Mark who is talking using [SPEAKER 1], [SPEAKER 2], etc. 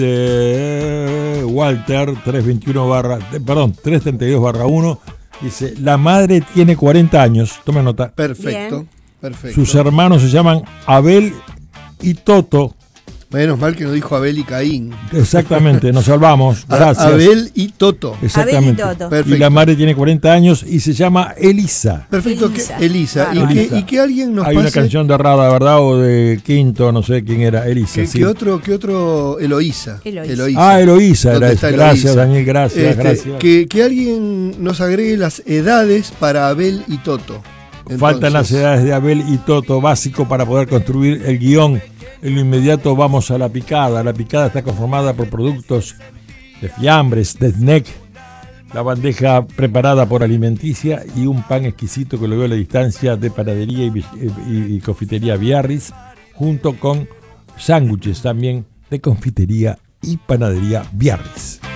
[SPEAKER 1] Walter 332/1 dice: la madre tiene 40 años, tome nota.
[SPEAKER 2] Perfecto, perfecto.
[SPEAKER 1] Sus hermanos se llaman Abel y Toto.
[SPEAKER 2] Menos mal que nos dijo Abel y Caín.
[SPEAKER 1] Exactamente, nos salvamos. Gracias.
[SPEAKER 2] Abel y Toto.
[SPEAKER 1] Exactamente.
[SPEAKER 3] Abel y Toto.
[SPEAKER 2] Perfecto.
[SPEAKER 1] Y la madre tiene 40 años y se llama Elisa.
[SPEAKER 2] Perfecto, Elisa.
[SPEAKER 3] Bárbaro.
[SPEAKER 2] Y que alguien nos
[SPEAKER 1] Hay
[SPEAKER 2] pase.
[SPEAKER 1] una canción de Rada, ¿verdad? O de Quinto, no sé quién era, Elisa. Sí.
[SPEAKER 2] ¿Qué otro? Eloísa.
[SPEAKER 1] Eloísa era
[SPEAKER 2] ¿Dónde
[SPEAKER 1] esa.
[SPEAKER 2] está
[SPEAKER 1] Gracias,
[SPEAKER 2] Eloísa?
[SPEAKER 1] Daniel, gracias.
[SPEAKER 2] Que alguien nos agregue las edades para Abel y Toto.
[SPEAKER 1] Faltan las edades de Abel y Toto, básico para poder construir el guión. En lo inmediato vamos a la picada. La picada está conformada por productos de fiambres, de snack, la bandeja preparada por Alimenticia y un pan exquisito que lo veo a la distancia de panadería y confitería Biarritz, junto con sándwiches también de confitería y panadería Biarritz.